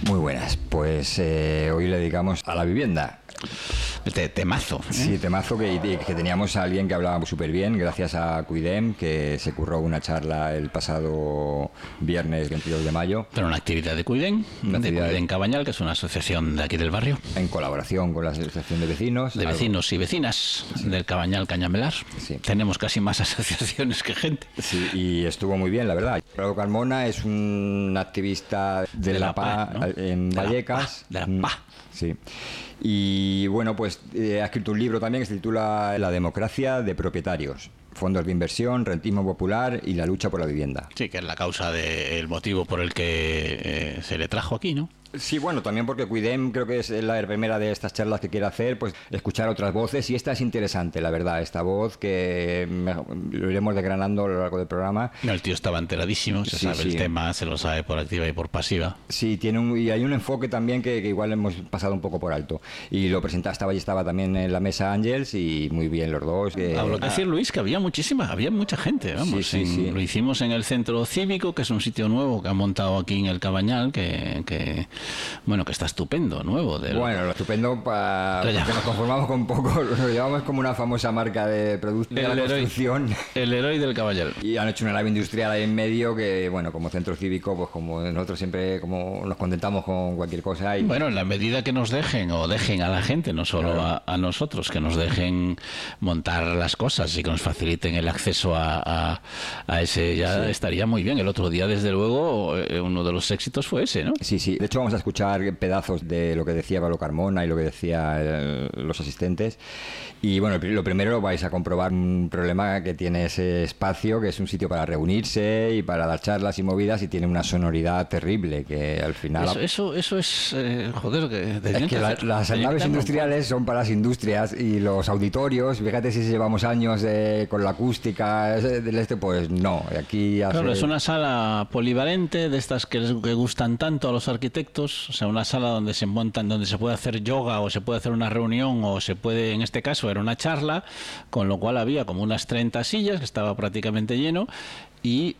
Muy buenas, pues hoy le dedicamos a la vivienda. Temazo. Sí, temazo que teníamos a alguien que hablaba súper bien, gracias a Cuidem, que se curró una charla el pasado viernes 22 de mayo. Pero una actividad de Cuidem, Cuidem Cabañal, que es una asociación de aquí del barrio. En colaboración con la Asociación de Vecinos. De vecinos y vecinas del Cabañal Cañamelar. Sí. Tenemos casi más asociaciones que gente. Sí, y estuvo muy bien, la verdad. Pablo Carmona es un activista de la PA, ¿no? En Vallecas. De la PA. Sí. Y bueno, pues ha escrito un libro también que se titula La democracia de propietarios, fondos de inversión, rentismo popular y la lucha por la vivienda. Sí, que es la causa del motivo por el que se le trajo aquí, ¿no? Sí, bueno, también porque Cuidem creo que es la primera de estas charlas que quiere hacer, pues escuchar otras voces, y esta es interesante, la verdad, esta voz que lo iremos desgranando a lo largo del programa. No, el tío estaba enteradísimo, se sabe el tema, se lo sabe por activa y por pasiva. Sí, y hay un enfoque también que igual hemos pasado un poco por alto, y lo presentaba, estaba también en la mesa Ángels, y muy bien los dos. Hablo que decir, Luis, que había mucha gente, vamos. Sí. Lo hicimos en el centro cívico, que es un sitio nuevo que han montado aquí en el Cabañal, que está estupendo, nuevo. Bueno, lo estupendo porque nos conformamos con poco, lo llevamos como una famosa marca de productos de la construcción. El héroe del Caballero. Y han hecho una nave industrial ahí en medio que, bueno, como centro cívico, pues como nosotros siempre como nos contentamos con cualquier cosa. Y bueno, en la medida que nos dejen a la gente, no solo claro, a nosotros, que nos dejen montar las cosas y que nos faciliten el acceso a ese, ya estaría muy bien. El otro día, desde luego, uno de los éxitos fue ese, ¿no? Sí. De hecho, vamos a escuchar pedazos de lo que decía Pablo Carmona y lo que decía los asistentes. Y bueno, lo primero vais a comprobar un problema que tiene ese espacio, que es un sitio para reunirse y para dar charlas y movidas, y tiene una sonoridad terrible que al final... Eso es, joder, que... Es que las naves industriales son para las industrias, y los auditorios, fíjate si llevamos años con la acústica del pues no, aquí hace... Claro, es una sala polivalente de estas que gustan tanto a los arquitectos, o sea, una sala donde se montan, donde se puede hacer yoga o se puede hacer una reunión o se puede, en este caso era una charla, con lo cual había como unas 30 sillas, que estaba prácticamente lleno, y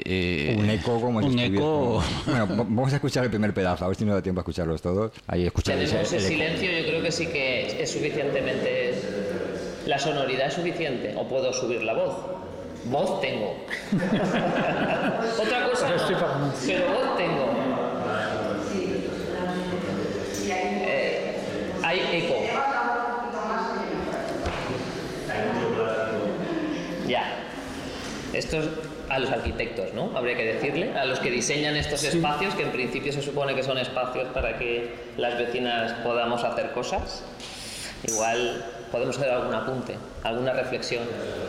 un eco como un eco. Bueno, vamos a escuchar el primer pedazo, a ver si nos da tiempo a escucharlos todos. Ahí escucháis ese silencio. Yo creo que sí que es suficientemente, la sonoridad es suficiente, o puedo subir la voz. Voz tengo. Otra cosa no, pero voz tengo. Hay eco. Ya. Esto es a los arquitectos, ¿no? Habría que decirle, a los que diseñan estos espacios, que en principio se supone que son espacios para que las vecinas podamos hacer cosas. Igual podemos hacer algún apunte, alguna reflexión.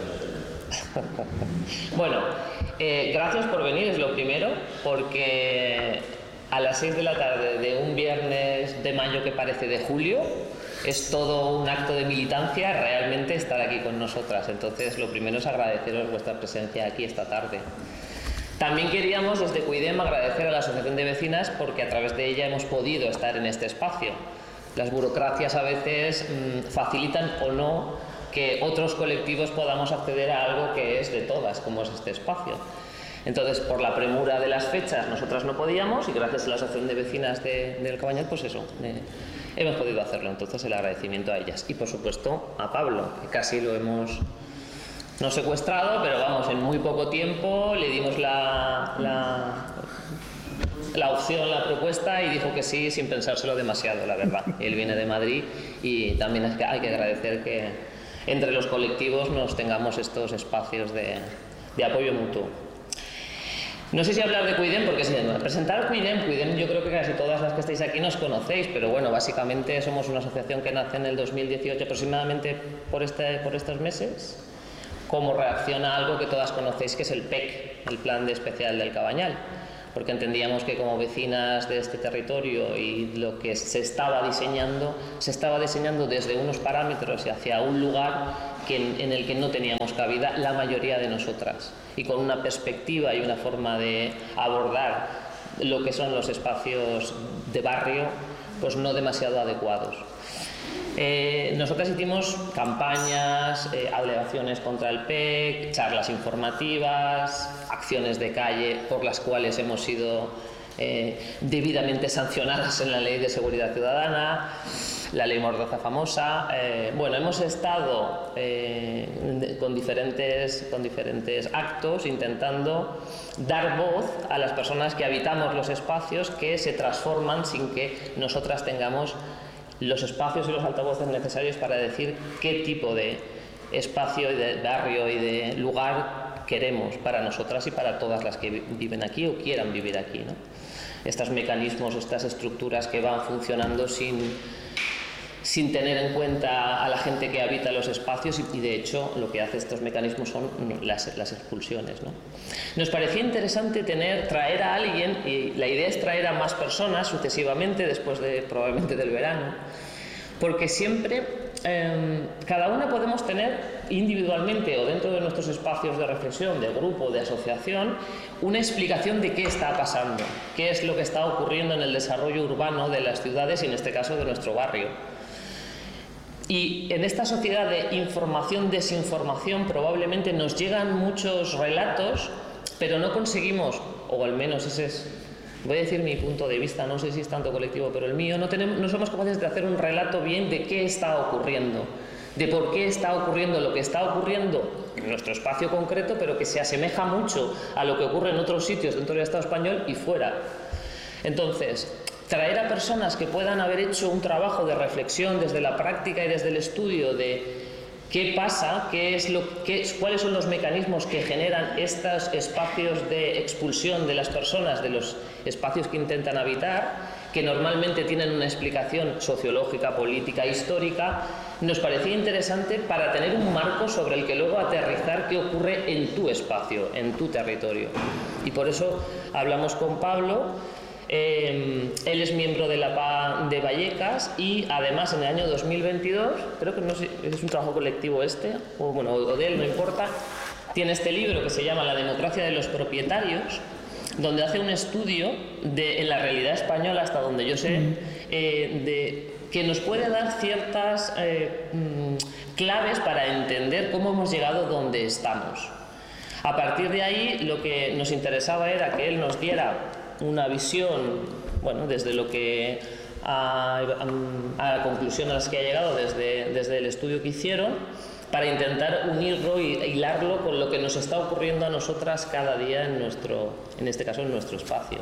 Bueno, gracias por venir, es lo primero, porque a las 6 de la tarde de un viernes de mayo que parece de julio, es todo un acto de militancia realmente estar aquí con nosotras. Entonces, lo primero es agradeceros vuestra presencia aquí esta tarde. También queríamos, desde Cuidem, agradecer a la Asociación de Vecinas, porque a través de ella hemos podido estar en este espacio. Las burocracias a veces facilitan o no que otros colectivos podamos acceder a algo que es de todas, como es este espacio. Entonces, por la premura de las fechas, nosotras no podíamos, y gracias a la Asociación de Vecinas del Cabañal, pues eso, hemos podido hacerlo. Entonces, el agradecimiento a ellas. Y, por supuesto, a Pablo, que casi lo hemos no secuestrado, pero vamos, en muy poco tiempo le dimos la opción, la propuesta, y dijo que sí, sin pensárselo demasiado, la verdad. Él viene de Madrid, y también es que hay que agradecer que entre los colectivos nos tengamos estos espacios de apoyo mutuo. No sé si hablar de Cuidem, porque si presentar Cuidem, yo creo que casi todas las que estáis aquí nos conocéis, pero bueno, básicamente somos una asociación que nace en el 2018 aproximadamente por estos meses, como reacción a algo que todas conocéis, que es el PEC, el Plan de Especial del Cabañal, porque entendíamos que como vecinas de este territorio y lo que se estaba diseñando desde unos parámetros y hacia un lugar en el que no teníamos cabida la mayoría de nosotras, y con una perspectiva y una forma de abordar lo que son los espacios de barrio pues no demasiado adecuados. Nosotras hicimos campañas, alegaciones contra el PEC, charlas informativas, acciones de calle por las cuales hemos sido debidamente sancionadas en la Ley de Seguridad Ciudadana, la Ley Mordaza famosa. Bueno, hemos estado con diferentes actos intentando dar voz a las personas que habitamos los espacios que se transforman sin que nosotras tengamos los espacios y los altavoces necesarios para decir qué tipo de espacio y de barrio y de lugar queremos para nosotras y para todas las que viven aquí o quieran vivir aquí, ¿no? Estos mecanismos, estas estructuras que van funcionando sin tener en cuenta a la gente que habita los espacios y de hecho lo que hace estos mecanismos son las expulsiones, ¿no? Nos parecía interesante traer a alguien, y la idea es traer a más personas sucesivamente después probablemente del verano, porque siempre cada una podemos tener individualmente o dentro de nuestros espacios de reflexión, de grupo, de asociación, una explicación de qué está pasando, qué es lo que está ocurriendo en el desarrollo urbano de las ciudades y en este caso de nuestro barrio. Y en esta sociedad de información-desinformación probablemente nos llegan muchos relatos, pero no conseguimos, o al menos ese es, voy a decir mi punto de vista, no sé si es tanto colectivo, pero el mío, no somos capaces de hacer un relato bien de qué está ocurriendo, de por qué está ocurriendo lo que está ocurriendo en nuestro espacio concreto, pero que se asemeja mucho a lo que ocurre en otros sitios dentro del Estado español y fuera. Entonces, traer a personas que puedan haber hecho un trabajo de reflexión desde la práctica y desde el estudio de qué pasa, cuáles son los mecanismos que generan estos espacios de expulsión de las personas de los espacios que intentan habitar, que normalmente tienen una explicación sociológica, política, histórica, nos parecía interesante para tener un marco sobre el que luego aterrizar qué ocurre en tu espacio, en tu territorio. Y por eso hablamos con Pablo. Él es miembro de la PA de Vallecas y además en el año 2022, creo que no sé, es un trabajo colectivo o de él, no importa, tiene este libro que se llama La democracia de los propietarios, donde hace un estudio en la realidad española, hasta donde yo sé, que nos puede dar ciertas claves para entender cómo hemos llegado donde estamos. A partir de ahí, lo que nos interesaba era que él nos diera una visión, desde lo que a la conclusión a las que ha llegado desde el estudio que hicieron, para intentar unirlo y hilarlo con lo que nos está ocurriendo a nosotras cada día en este caso en nuestro espacio.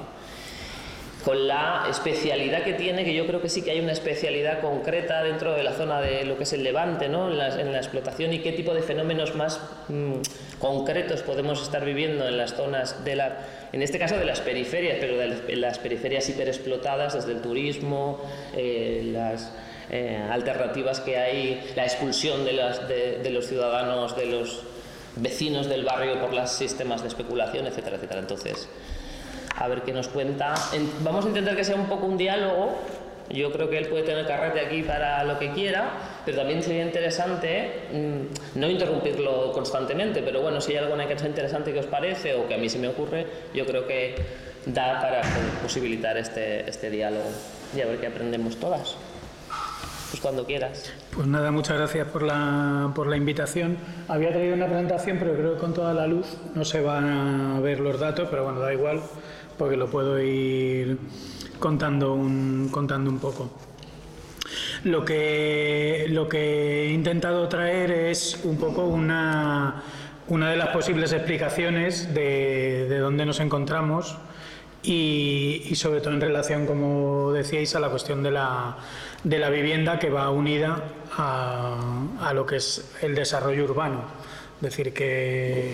Con la especialidad que tiene, que yo creo que sí que hay una especialidad concreta dentro de la zona de lo que es el Levante, ¿no? en la explotación, y qué tipo de fenómenos más concretos podemos estar viviendo en las zonas en este caso de las periferias, pero de las periferias hiperexplotadas, desde el turismo, las alternativas que hay, la expulsión de los ciudadanos, de los vecinos del barrio por los sistemas de especulación, etcétera, etcétera. Entonces, a ver qué nos cuenta. Vamos a intentar que sea un poco un diálogo. Yo creo que él puede tener carrete aquí para lo que quiera, pero también sería interesante no interrumpirlo constantemente, pero bueno, si hay alguna que sea interesante que os parece o que a mí se me ocurre, yo creo que da para posibilitar este diálogo y a ver qué aprendemos todas. Pues cuando quieras. Pues nada, muchas gracias por la invitación. Había traído una presentación, pero creo que con toda la luz no se van a ver los datos, pero bueno, da igual, porque lo puedo ir contando un poco. Lo que he intentado traer es un poco una de las posibles explicaciones de dónde nos encontramos y sobre todo en relación, como decíais, a la cuestión de la vivienda, que va unida a lo que es el desarrollo urbano. Es decir, que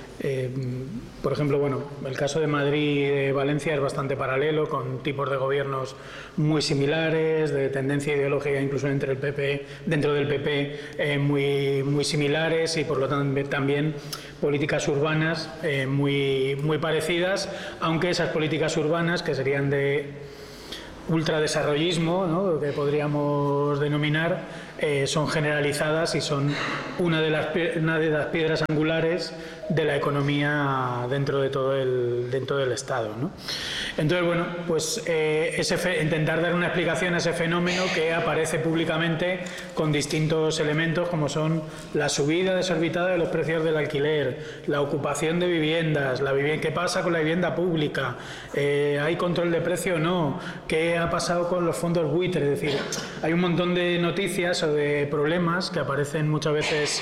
por ejemplo, el caso de Madrid y de Valencia es bastante paralelo, con tipos de gobiernos muy similares, de tendencia ideológica incluso dentro del PP muy similares, y por lo tanto también políticas urbanas muy parecidas, aunque esas políticas urbanas, que serían de ultradesarrollismo, ¿no?, que podríamos denominar, son generalizadas y son una de las piedras angulares de la economía dentro del Estado, ¿no? Entonces, bueno, pues intentar dar una explicación a ese fenómeno que aparece públicamente con distintos elementos, como son la subida desorbitada de los precios del alquiler, la ocupación de viviendas, qué pasa con la vivienda pública, hay control de precio o no, qué ha pasado con los fondos buitre. Es decir, hay un montón de noticias o de problemas que aparecen muchas veces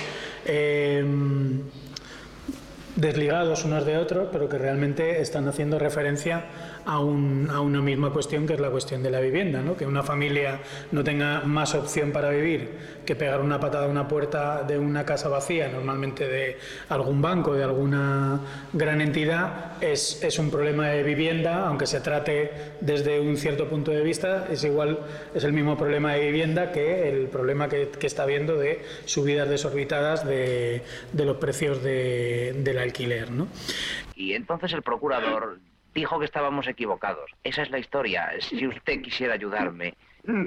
desligados unos de otros, pero que realmente están haciendo referencia a una misma cuestión, que es la cuestión de la vivienda, ¿no? Que una familia no tenga más opción para vivir que pegar una patada a una puerta de una casa vacía, normalmente de algún banco, de alguna gran entidad, es un problema de vivienda, aunque se trate desde un cierto punto de vista, es el mismo problema de vivienda que el problema que está habiendo de subidas desorbitadas de los precios del alquiler, ¿no? Y entonces el procurador dijo que estábamos equivocados. Esa es la historia. Si usted quisiera ayudarme.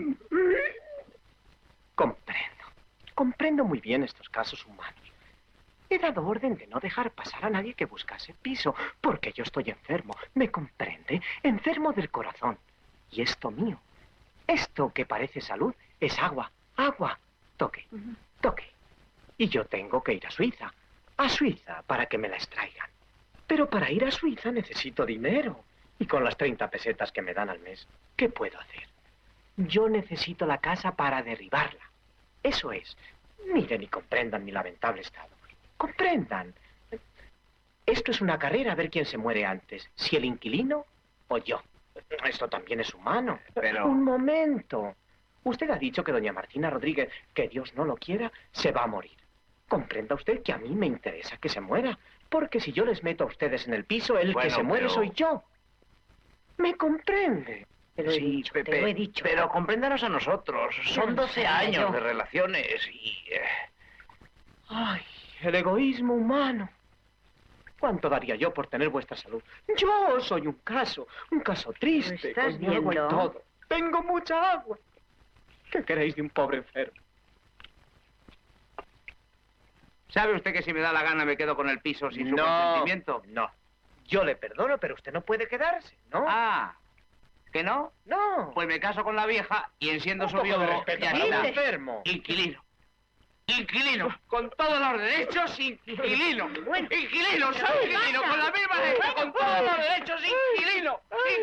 Comprendo muy bien estos casos humanos. He dado orden de no dejar pasar a nadie que buscase piso, porque yo estoy enfermo. ¿Me comprende? Enfermo del corazón. Y esto mío, esto que parece salud, es agua. Agua. Toque. Y yo tengo que ir a Suiza, para que me la extraigan. Pero para ir a Suiza necesito dinero. Y con las 30 pesetas que me dan al mes, ¿qué puedo hacer? Yo necesito la casa para derribarla. Eso es. Miren y comprendan mi lamentable estado. Comprendan. Esto es una carrera a ver quién se muere antes. Si el inquilino o yo. Esto también es humano. Pero... Un momento. Usted ha dicho que doña Martina Rodríguez, que Dios no lo quiera, se va a morir. Comprenda usted que a mí me interesa que se muera. Porque si yo les meto a ustedes en el piso, el que se muere soy yo. ¿Me comprende? Te lo he dicho. Pero compréndanos a nosotros. Son 12 años de relaciones y... Ay, el egoísmo humano. ¿Cuánto daría yo por tener vuestra salud? Yo soy un caso triste, con mi agua y todo. Tengo mucha agua. ¿Qué queréis de un pobre enfermo? ¿Sabe usted que si me da la gana me quedo con el piso sin su consentimiento? No. Yo le perdono, pero usted no puede quedarse, ¿no? Ah, ¿que no? No. Pues me caso con la vieja y enciendo su viudo. Enfermo. Inquilino. Con todos los derechos, inquilino. Inquilino, soy inquilino, con la misma letra, con todos los derechos, inquilino,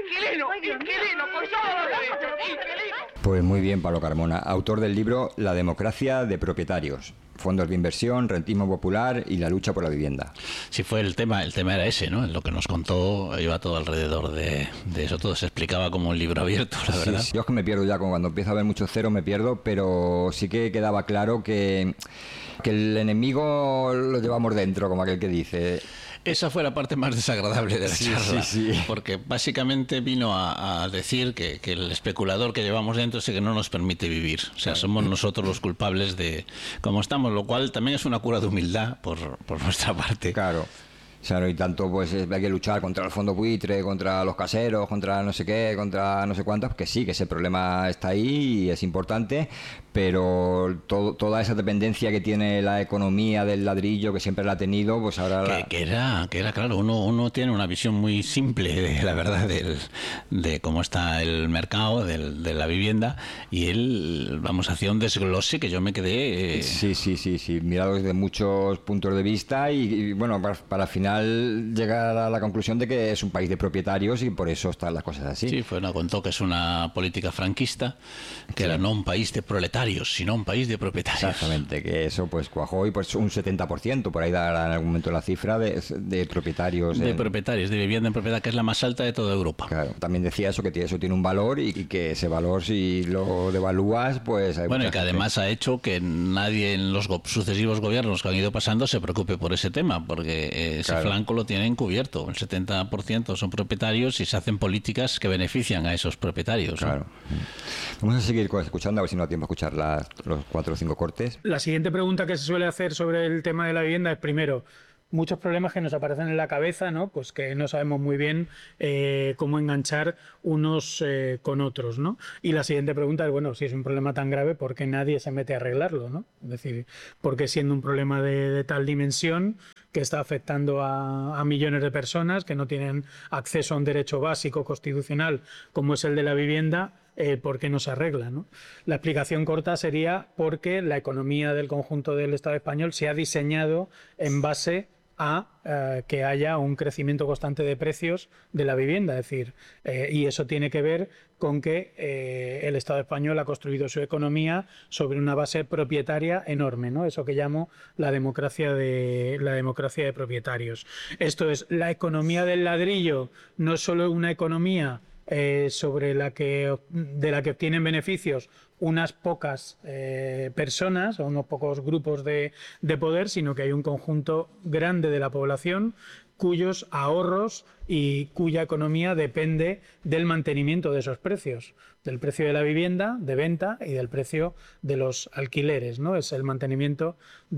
con todos los derechos, inquilino. Pues muy bien, Pablo Carmona, autor del libro La democracia de propietarios, fondos de inversión, rentismo popular y la lucha por la vivienda. Sí, fue el tema era ese, ¿no? Lo que nos contó iba todo alrededor de eso, todo se explicaba como un libro abierto, la verdad. Sí, yo es que me pierdo ya, cuando empiezo a ver muchos ceros me pierdo, pero sí que quedaba claro que el enemigo lo llevamos dentro, como aquel que dice. Esa fue la parte más desagradable de la charla, sí. Porque básicamente vino a decir que el especulador que llevamos dentro es el que no nos permite vivir. O sea, somos nosotros los culpables de cómo estamos, lo cual también es una cura de humildad por nuestra parte. Claro. O sea, y tanto pues hay que luchar contra el fondo buitre, contra los caseros, contra no sé qué, contra no sé cuántos, que sí, que ese problema está ahí y es importante, pero toda esa dependencia que tiene la economía del ladrillo, que siempre la ha tenido, pues ahora... Que era claro, uno tiene una visión muy simple de la verdad de cómo está el mercado de la vivienda, y él, hacía un desglose que yo me quedé... Sí, mirado desde muchos puntos de vista y bueno, para al final llegar a la conclusión de que es un país de propietarios y por eso están las cosas así. Sí, contó que es una política franquista, que era no un país de proletarios, sino un país de propietarios. Exactamente, que eso pues cuajó y pues un 70%, por ahí dará en algún momento la cifra de propietarios. Propietarios, de vivienda en propiedad, que es la más alta de toda Europa. Claro, también decía eso, que eso tiene un valor y que ese valor, si lo devalúas, pues hay y que además ha hecho que nadie en los sucesivos gobiernos que han ido pasando se preocupe por ese tema, porque ese flanco lo tienen cubierto. El 70% son propietarios y se hacen políticas que benefician a esos propietarios. Claro. Vamos a seguir escuchando, a ver si no da tiempo a escuchar los 4 o 5 cortes. La siguiente pregunta que se suele hacer sobre el tema de la vivienda es, primero, muchos problemas que nos aparecen en la cabeza, ¿no? Pues que no sabemos muy bien cómo enganchar unos con otros, ¿no? Y la siguiente pregunta es, bueno, si es un problema tan grave, ¿por qué nadie se mete a arreglarlo, ¿no? Es decir, ¿por qué siendo un problema de tal dimensión que está afectando a millones de personas que no tienen acceso a un derecho básico constitucional como es el de la vivienda, ¿por qué no se arregla, ¿no? La explicación corta sería porque la economía del conjunto del Estado español se ha diseñado en base a que haya un crecimiento constante de precios de la vivienda, es decir, y eso tiene que ver con que el Estado español ha construido su economía sobre una base propietaria enorme, ¿no? Eso que llamo la democracia de propietarios. Esto es, la economía del ladrillo no es solo una economía de la que obtienen beneficios unas pocas personas o unos pocos grupos de poder, sino que hay un conjunto grande de la población cuyos ahorros y cuya economía depende del mantenimiento de esos precios, del precio de la vivienda de venta y del precio de los alquileres, ¿no? Es el mantenimiento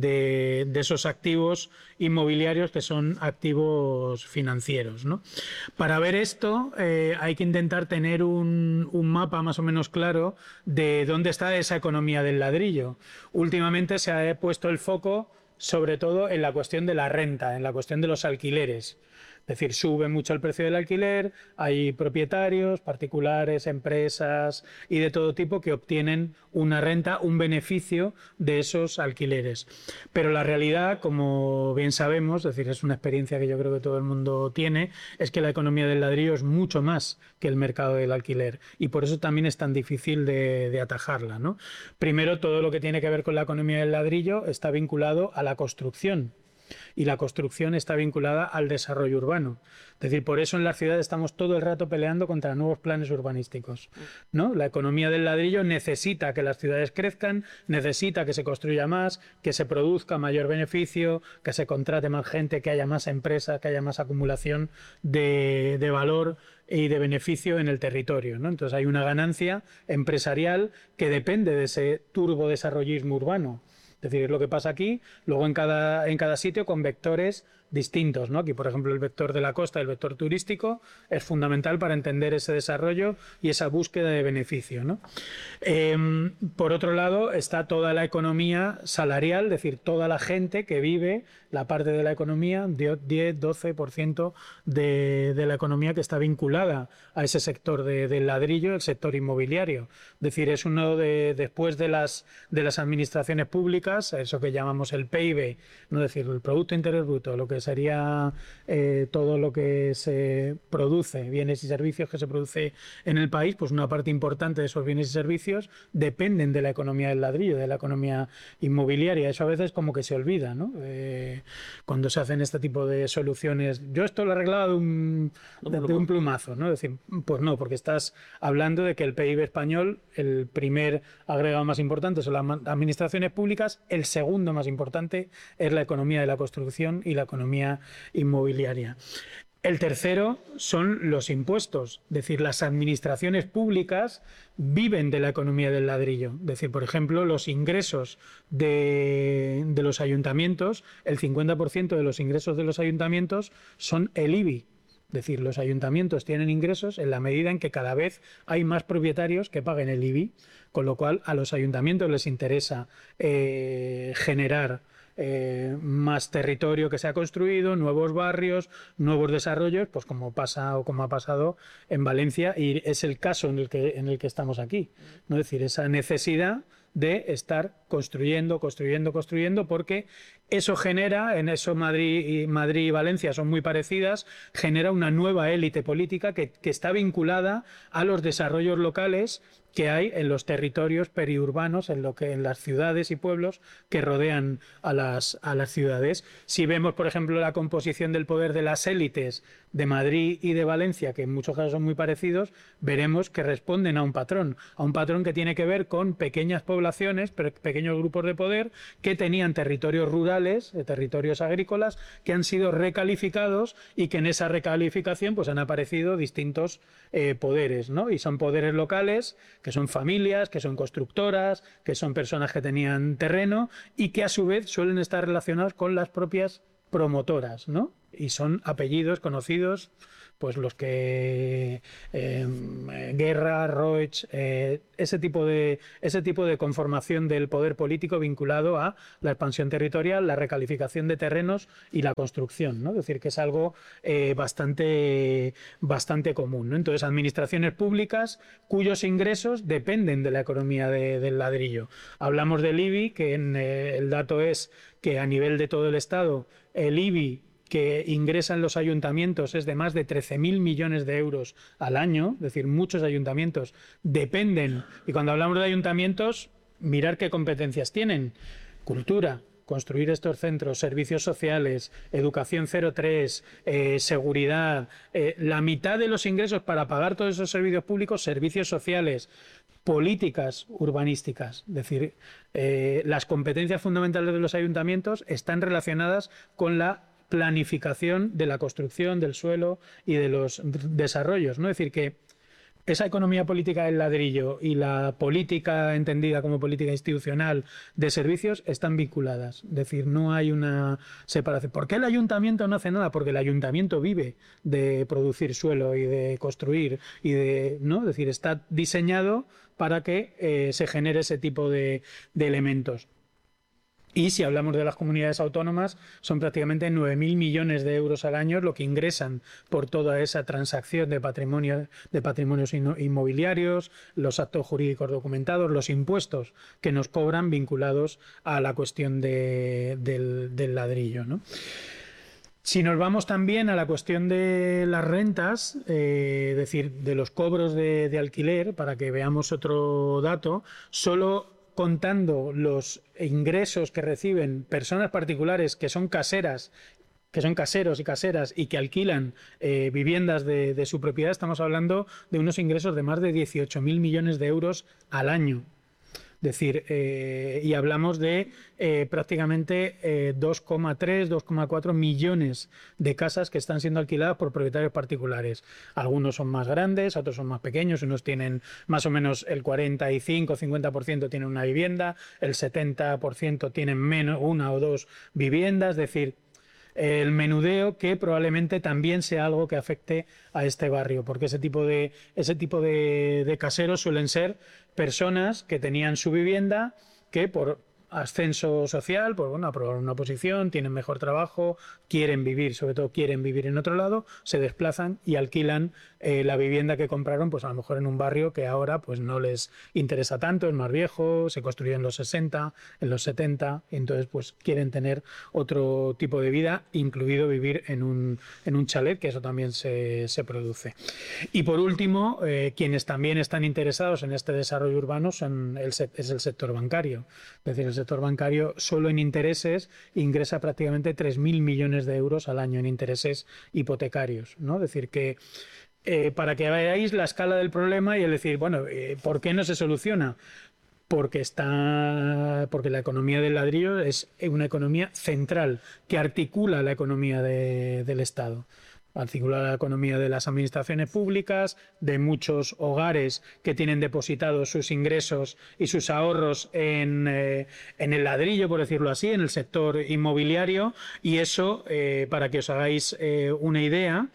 de esos activos inmobiliarios que son activos financieros, ¿no? Para ver esto hay que intentar tener un mapa más o menos claro de dónde está esa economía del ladrillo. Últimamente se ha puesto el foco sobre todo en la cuestión de la renta, en la cuestión de los alquileres. Es decir, sube mucho el precio del alquiler, hay propietarios, particulares, empresas y de todo tipo que obtienen una renta, un beneficio de esos alquileres. Pero la realidad, como bien sabemos, es decir, es una experiencia que yo creo que todo el mundo tiene, es que la economía del ladrillo es mucho más que el mercado del alquiler y por eso también es tan difícil de atajarla, ¿no? Primero, todo lo que tiene que ver con la economía del ladrillo está vinculado a la construcción. Y la construcción está vinculada al desarrollo urbano. Es decir, por eso en las ciudades estamos todo el rato peleando contra nuevos planes urbanísticos, ¿no? La economía del ladrillo necesita que las ciudades crezcan, necesita que se construya más, que se produzca mayor beneficio, que se contrate más gente, que haya más empresas, que haya más acumulación de valor y de beneficio en el territorio, ¿no? Entonces hay una ganancia empresarial que depende de ese turbodesarrollismo urbano. Es decir, es lo que pasa aquí, luego en cada sitio con vectores distintos, ¿no? Aquí, por ejemplo, el vector de la costa, el vector turístico, es fundamental para entender ese desarrollo y esa búsqueda de beneficio, ¿no? Por otro lado, está toda la economía salarial, es decir, toda la gente que vive, la parte de la economía, 10-12% de la economía que está vinculada a ese sector del ladrillo, el sector inmobiliario. Es decir, es uno después de las administraciones públicas, eso que llamamos el PIB, ¿no? Es decir, el Producto Interior Bruto, lo que sería todo lo que se produce, bienes y servicios que se produce en el país, pues una parte importante de esos bienes y servicios dependen de la economía del ladrillo, de la economía inmobiliaria. Eso a veces como que se olvida, ¿no? Cuando se hacen este tipo de soluciones. Yo esto lo arreglaba de un plumazo, ¿no? Es decir, pues no, porque estás hablando de que el PIB español, el primer agregado más importante son las administraciones públicas, el segundo más importante es la economía de la construcción y la economía inmobiliaria. El tercero son los impuestos, es decir, las administraciones públicas viven de la economía del ladrillo. Es decir, por ejemplo, los ingresos de los ayuntamientos, el 50% de los ingresos de los ayuntamientos son el IBI. Es decir, los ayuntamientos tienen ingresos en la medida en que cada vez hay más propietarios que paguen el IBI, con lo cual a los ayuntamientos les interesa generar más territorio que se ha construido, nuevos barrios, nuevos desarrollos, pues como pasa o como ha pasado en Valencia y es el caso en el que estamos aquí, ¿no? Es decir, esa necesidad de estar construyendo, porque eso genera, en eso Madrid y Valencia son muy parecidas, genera una nueva élite política que está vinculada a los desarrollos locales que hay en los territorios periurbanos, en las ciudades y pueblos que rodean a las ciudades. Si vemos, por ejemplo, la composición del poder de las élites de Madrid y de Valencia, que en muchos casos son muy parecidos, veremos que responden a un patrón que tiene que ver con pequeñas poblaciones, pequeños grupos de poder que tenían territorios rurales, territorios agrícolas, que han sido recalificados y que en esa recalificación pues han aparecido distintos poderes, ¿no? Y son poderes locales, que son familias, que son constructoras, que son personas que tenían terreno y que a su vez suelen estar relacionados con las propias promotoras, ¿no? Y son apellidos conocidos, pues los que Guerra, Roig, ese tipo de conformación del poder político vinculado a la expansión territorial, la recalificación de terrenos y la construcción, ¿no? Es decir, que es algo bastante común, ¿no? Entonces, administraciones públicas cuyos ingresos dependen de la economía del ladrillo. Hablamos del IBI, que el dato es que a nivel de todo el Estado, el IBI que ingresan los ayuntamientos es de más de 13.000 millones de euros al año, es decir, muchos ayuntamientos dependen, y cuando hablamos de ayuntamientos, mirar qué competencias tienen: cultura, construir estos centros, servicios sociales, educación 0-3, seguridad, la mitad de los ingresos para pagar todos esos servicios públicos, servicios sociales, políticas urbanísticas. Es decir, las competencias fundamentales de los ayuntamientos están relacionadas con la planificación de la construcción, del suelo y de los desarrollos, ¿no? Es decir, que esa economía política del ladrillo y la política entendida como política institucional de servicios están vinculadas. Es decir, no hay una separación. ¿Por qué el ayuntamiento no hace nada? Porque el ayuntamiento vive de producir suelo y de construir y de, ¿no? Es decir, está diseñado para que se genere ese tipo de elementos. Y si hablamos de las comunidades autónomas, son prácticamente 9.000 millones de euros al año lo que ingresan por toda esa transacción de patrimonios inmobiliarios, los actos jurídicos documentados, los impuestos que nos cobran vinculados a la cuestión del ladrillo, ¿no? Si nos vamos también a la cuestión de las rentas, es decir, de los cobros de alquiler, para que veamos otro dato, solo contando los ingresos que reciben personas particulares que son caseros y caseras y que alquilan viviendas de su propiedad, estamos hablando de unos ingresos de más de 18.000 millones de euros al año. Es decir, y hablamos de prácticamente 2,3, 2,4 millones de casas que están siendo alquiladas por propietarios particulares. Algunos son más grandes, otros son más pequeños, unos tienen más o menos el 45-50% tienen una vivienda, el 70% tienen menos, una o dos viviendas, es decir, el menudeo que probablemente también sea algo que afecte a este barrio, porque ese tipo de caseros suelen ser personas que tenían su vivienda, que por ascenso social, por aprobar una posición, tienen mejor trabajo, quieren vivir, sobre todo quieren vivir en otro lado, se desplazan y alquilan la vivienda que compraron, pues a lo mejor en un barrio que ahora pues no les interesa tanto, es más viejo, se construyó en los 60, en los 70, y entonces pues quieren tener otro tipo de vida, incluido vivir en un chalet, que eso también se produce. Y por último, quienes también están interesados en este desarrollo urbano es el sector bancario. Es decir, el sector bancario solo en intereses ingresa prácticamente 3.000 millones de euros al año en intereses hipotecarios, ¿no? Es decir, que para que veáis la escala del problema y el decir, bueno, ¿por qué no se soluciona? Porque la economía del ladrillo es una economía central que articula la economía del Estado. Articula la economía de las administraciones públicas, de muchos hogares que tienen depositados sus ingresos y sus ahorros en el ladrillo, por decirlo así, en el sector inmobiliario, y eso, para que os hagáis una idea,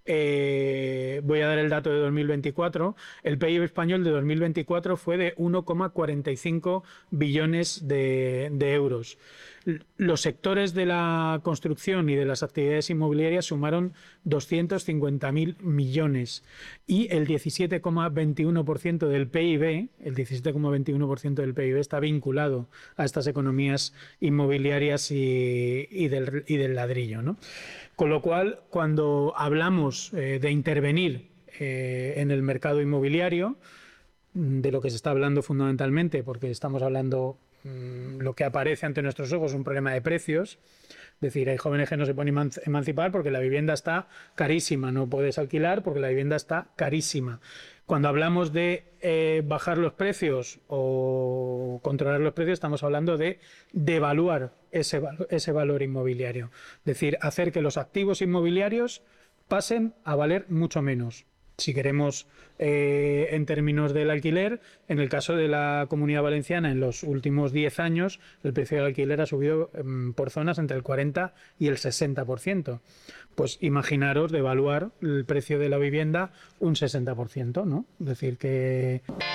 voy a dar el dato de 2024. El PIB español de 2024 fue de 1,45 billones de euros. Los sectores de la construcción y de las actividades inmobiliarias sumaron 250.000 millones y el 17,21% del PIB, del PIB está vinculado a estas economías inmobiliarias y del ladrillo, ¿no? Con lo cual, cuando hablamos de intervenir en el mercado inmobiliario, de lo que se está hablando fundamentalmente, porque estamos hablando, lo que aparece ante nuestros ojos es un problema de precios. Es decir, hay jóvenes que no se pueden emancipar porque la vivienda está carísima, no puedes alquilar porque la vivienda está carísima. Cuando hablamos de bajar los precios o controlar los precios, estamos hablando de devaluar ese valor inmobiliario. Es decir, hacer que los activos inmobiliarios pasen a valer mucho menos. Si queremos, en términos del alquiler, en el caso de la Comunidad Valenciana, en los últimos 10 años, el precio del alquiler ha subido por zonas entre el 40 y el 60%. Pues imaginaros devaluar el precio de la vivienda un 60%, ¿no? Es decir, que